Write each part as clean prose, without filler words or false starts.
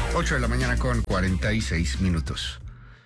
8 de la mañana con 46 minutos.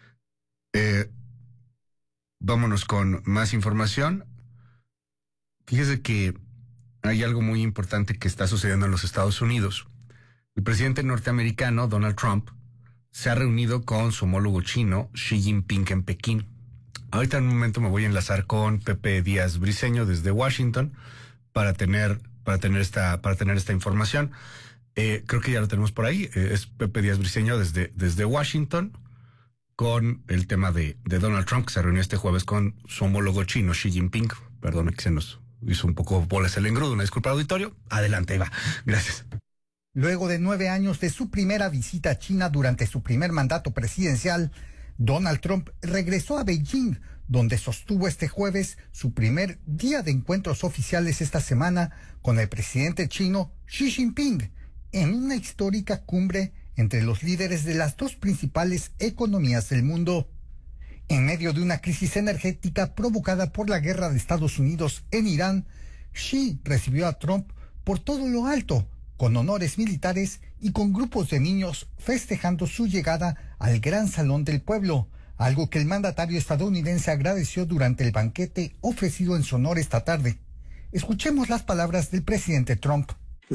Vámonos con más información. Fíjese que hay algo muy importante que está sucediendo en los Estados Unidos. El presidente norteamericano, Donald Trump, se ha reunido con su homólogo chino, Xi Jinping, en Pekín. Ahorita en un momento me voy a enlazar con Pepe Díaz Briceño desde Washington para tener esta información. Creo que ya lo tenemos por ahí. Es Pepe Díaz Briceño desde Washington con el tema de Donald Trump, que se reunió este jueves con su homólogo chino, Xi Jinping. Perdón que se nos hizo un poco bolas el engrudo. Una disculpa, auditorio. Adelante, Eva. Gracias. Luego de 9 años de su primera visita a China durante su primer mandato presidencial, Donald Trump regresó a Beijing, donde sostuvo este jueves su primer día de encuentros oficiales esta semana con el presidente chino Xi Jinping, en una histórica cumbre entre los líderes de las dos principales economías del mundo. En medio de una crisis energética provocada por la guerra de Estados Unidos en Irán, Xi recibió a Trump por todo lo alto, con honores militares y con grupos de niños festejando su llegada al Gran Salón del Pueblo, algo que el mandatario estadounidense agradeció durante el banquete ofrecido en su honor esta tarde. Escuchemos las palabras del presidente Trump.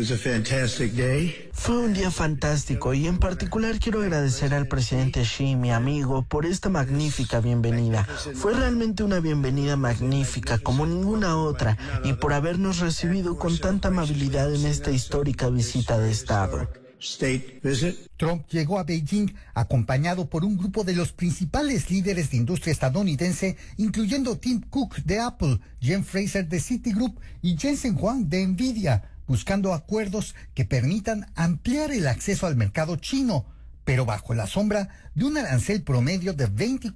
Fue un día fantástico y en particular quiero agradecer al presidente Xi, mi amigo, por esta magnífica bienvenida. Fue realmente una bienvenida magnífica como ninguna otra y por habernos recibido con tanta amabilidad en esta histórica visita de Estado. Trump llegó a Beijing acompañado por un grupo de los principales líderes de industria estadounidense, incluyendo Tim Cook de Apple, Jen Fraser de Citigroup y Jensen Huang de Nvidia, buscando acuerdos que permitan ampliar el acceso al mercado chino, pero bajo la sombra de un arancel promedio de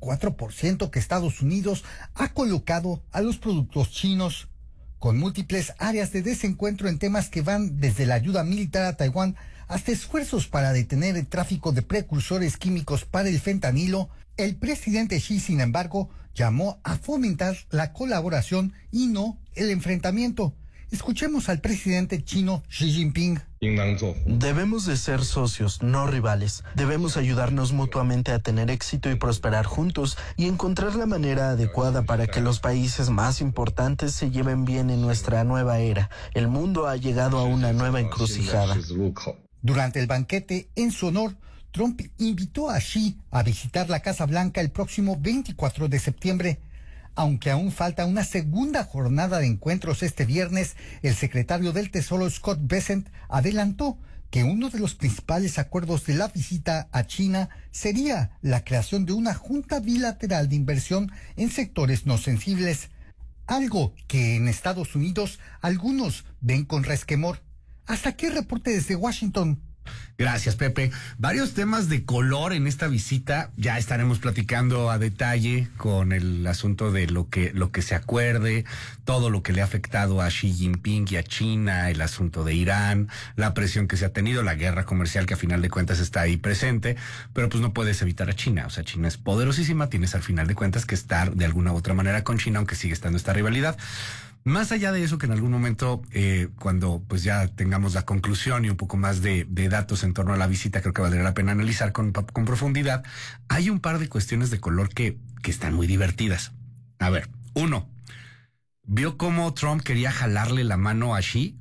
24% que Estados Unidos ha colocado a los productos chinos, con múltiples áreas de desencuentro en temas que van desde la ayuda militar a Taiwán hasta esfuerzos para detener el tráfico de precursores químicos para el fentanilo. El presidente Xi, sin embargo, llamó a fomentar la colaboración y no el enfrentamiento. Escuchemos al presidente chino Xi Jinping. Debemos de ser socios, no rivales. Debemos ayudarnos mutuamente a tener éxito y prosperar juntos y encontrar la manera adecuada para que los países más importantes se lleven bien en nuestra nueva era. El mundo ha llegado a una nueva encrucijada. Durante el banquete en su honor, Trump invitó a Xi a visitar la Casa Blanca el próximo 24 de septiembre. Aunque aún falta una segunda jornada de encuentros este viernes, el secretario del Tesoro Scott Bessent adelantó que uno de los principales acuerdos de la visita a China sería la creación de una junta bilateral de inversión en sectores no sensibles, algo que en Estados Unidos algunos ven con resquemor. Hasta aquí el reporte desde Washington. Gracias, Pepe. Varios temas de color en esta visita. Ya estaremos platicando a detalle con el asunto de lo que se acuerde, todo lo que le ha afectado a Xi Jinping y a China, el asunto de Irán, la presión que se ha tenido, la guerra comercial que a final de cuentas está ahí presente, pero pues no puedes evitar a China. O sea, China es poderosísima, tienes al final de cuentas que estar de alguna u otra manera con China, aunque sigue estando esta rivalidad. Más allá de eso, que en algún momento, cuando pues ya tengamos la conclusión y un poco más de datos en torno a la visita, creo que valdría la pena analizar con profundidad. Hay un par de cuestiones de color que están muy divertidas. A ver, uno, ¿vio cómo Trump quería jalarle la mano a Xi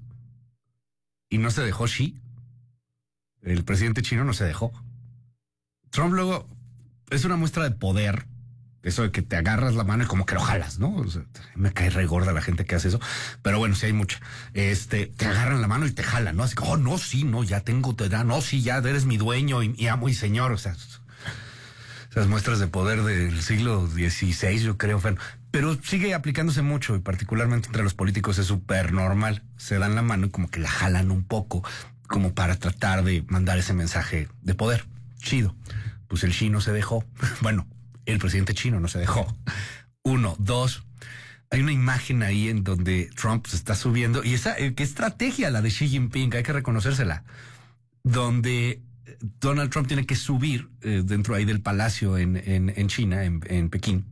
y no se dejó Xi? El presidente chino no se dejó. Trump luego es una muestra de poder. Eso de que te agarras la mano y como que lo jalas, ¿no? O sea, me cae re gorda la gente que hace eso. Pero bueno, sí hay mucha. Te agarran la mano y te jalan, ¿no? Así que, no, sí, no, ya tengo, no, sí, ya eres mi dueño y amo y señor. O sea, esas muestras de poder del siglo XVI, yo creo. Pero sigue aplicándose mucho y particularmente entre los políticos es súper normal. Se dan la mano y como que la jalan un poco, como para tratar de mandar ese mensaje de poder. Chido. Pues el Xi no se dejó. Bueno, el presidente chino no se dejó. 1, 2. Hay una imagen ahí en donde Trump se está subiendo. Y esa, qué estrategia la de Xi Jinping, hay que reconocérsela. Donde Donald Trump tiene que subir dentro ahí del palacio en China, en Pekín.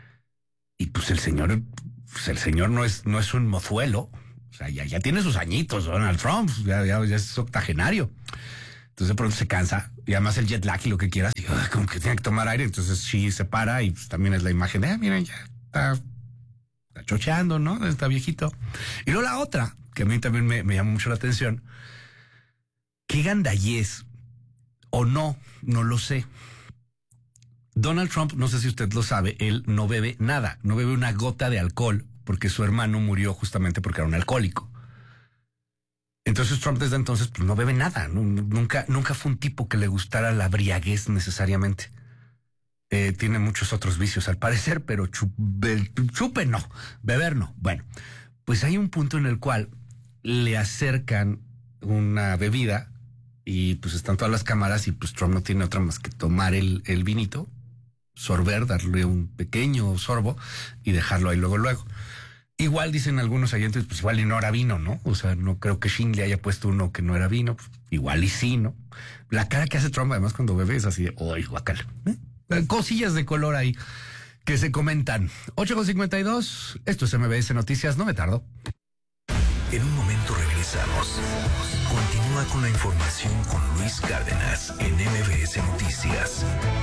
Y pues el señor no es un mozuelo. O sea, ya tiene sus añitos, Donald Trump. Ya es octogenario. Entonces de pronto se cansa y además el jet lag y lo que quieras, y, como que tiene que tomar aire. Entonces Xi se para y pues, también es la imagen de, miren, ya está chocheando, ¿no? Está viejito. Y luego la otra, que a mí también me llamó mucho la atención, qué gandallez o no lo sé. Donald Trump, no sé si usted lo sabe, él no bebe nada, no bebe una gota de alcohol porque su hermano murió justamente porque era un alcohólico. Entonces Trump desde entonces pues, no bebe nada, nunca fue un tipo que le gustara la briaguez necesariamente. Tiene muchos otros vicios al parecer, pero chupe no, beber no. Bueno, pues hay un punto en el cual le acercan una bebida y pues están todas las cámaras y pues Trump no tiene otra más que tomar el vinito, sorber, darle un pequeño sorbo y dejarlo ahí luego. Igual dicen algunos oyentes, pues igual y no era vino, ¿no? O sea, no creo que Xi le haya puesto uno que no era vino, pues igual y sí, ¿no? La cara que hace Trump además cuando bebe es así de, ¡ay, guacala! Cosillas de color ahí que se comentan. 8:52, esto es MBS Noticias, no me tardo. En un momento regresamos. Continúa con la información con Luis Cárdenas en MBS Noticias.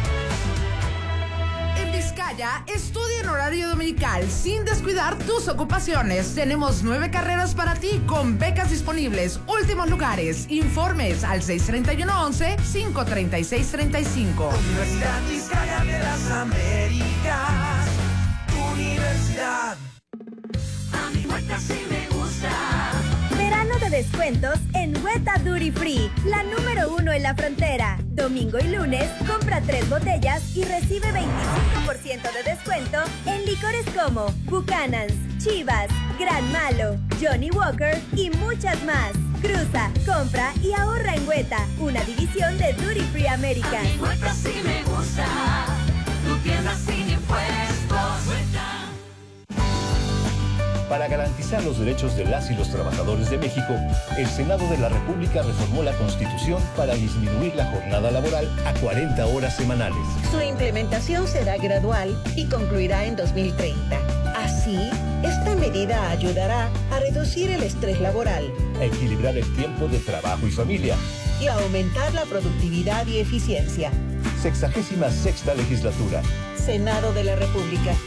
En Vizcaya, estudia en horario dominical sin descuidar tus ocupaciones. Tenemos 9 carreras para ti con becas disponibles. Últimos lugares. Informes al 631-11-536-35. Universidad Vizcaya de las Américas. Universidad. A mi Hueta sí me gusta. Verano de descuentos en Hueta Duty Free, la número 1 en la frontera. Domingo y lunes, compra 3 botellas y recibe 25% de descuento en licores como Buchanan's, Chivas, Gran Malo, Johnny Walker y muchas más. Cruza, compra y ahorra en Hueta, una división de Duty Free América. A mi Hueta sí me gusta. Tu tienda sin impuestos. Hueta. Para garantizar los derechos de las y los trabajadores de México, el Senado de la República reformó la Constitución para disminuir la jornada laboral a 40 horas semanales. Su implementación será gradual y concluirá en 2030. Así, esta medida ayudará a reducir el estrés laboral, a equilibrar el tiempo de trabajo y familia y a aumentar la productividad y eficiencia. 66ª legislatura. Senado de la República.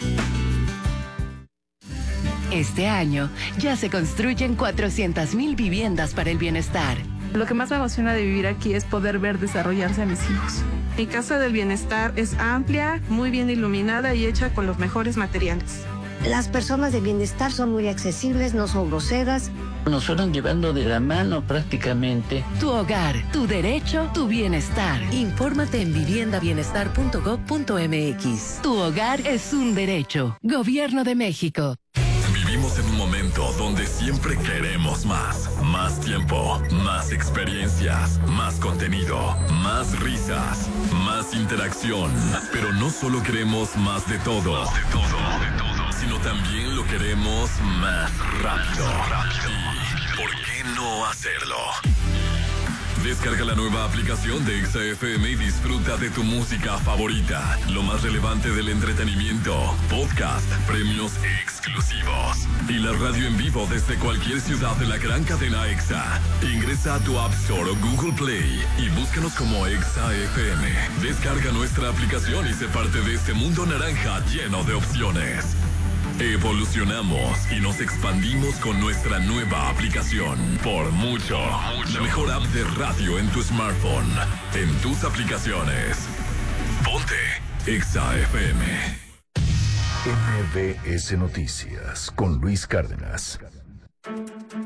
Este año ya se construyen 400,000 viviendas para el bienestar. Lo que más me emociona de vivir aquí es poder ver desarrollarse a mis hijos. Mi casa del bienestar es amplia, muy bien iluminada y hecha con los mejores materiales. Las personas de bienestar son muy accesibles, no son groseras. Nos fueron llevando de la mano prácticamente. Tu hogar, tu derecho, tu bienestar. Infórmate en viviendabienestar.gov.mx. Tu hogar es un derecho. Gobierno de México. Vivimos en un momento donde siempre queremos más. Más tiempo, más experiencias, más contenido, más risas, más interacción. Pero no solo queremos más de todo, sino también lo queremos más rápido. ¿Y por qué no hacerlo? Descarga la nueva aplicación de Exa FM y disfruta de tu música favorita. Lo más relevante del entretenimiento, podcast, premios exclusivos y la radio en vivo desde cualquier ciudad de la gran cadena Exa. Ingresa a tu App Store o Google Play y búscanos como Exa FM. Descarga nuestra aplicación y sé parte de este mundo naranja lleno de opciones. Evolucionamos y nos expandimos con nuestra nueva aplicación. Por mucho. La mejor app de radio en tu smartphone. En tus aplicaciones. Ponte Exa FM. MBS Noticias con Luis Cárdenas.